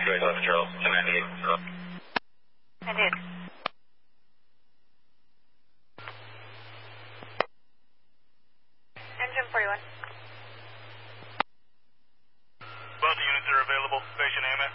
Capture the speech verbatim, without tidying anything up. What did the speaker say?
Great, Left Charles, ninety-eight. ninety-eight. Engine forty-one. Both units are available. Station A M S.